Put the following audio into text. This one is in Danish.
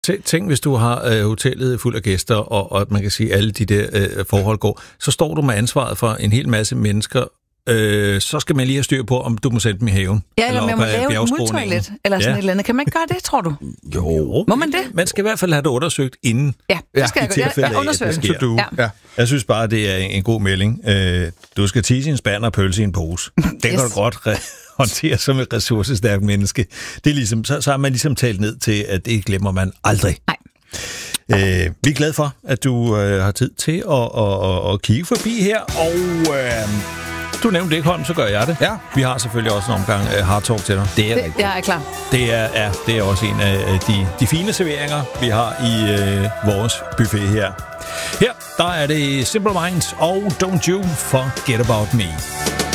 Tænk, hvis du har hotellet fuld af gæster, og man kan sige, at alle de der forhold går, så står du med ansvaret for en hel masse mennesker, så skal man lige have styr på, om du må sende dem i haven. Ja, eller man må lave et multoilet, eller sådan et eller andet. Kan man ikke gøre det, tror du? Jo. Må man det? Man skal i hvert fald have det undersøgt inden. Ja, det skal jeg undersøge. Ja. Jeg synes bare, det er en god melding. Du skal tisse i en spand og pølse i en pose. Det kan du godt håndtere som et ressourcestærkt menneske. Det er ligesom, så har man ligesom talt ned til, at det glemmer man aldrig. Nej. Vi er glade for, at du har tid til at kigge forbi her, og du nævnte det ikke, Holm, så gør jeg det. Ja. Vi har selvfølgelig også en omgang hard talk til dig. Det er klar. Det er også en af de fine serveringer, vi har i vores buffet her. Her, der er det Simple Minds og Don't You Forget About Me.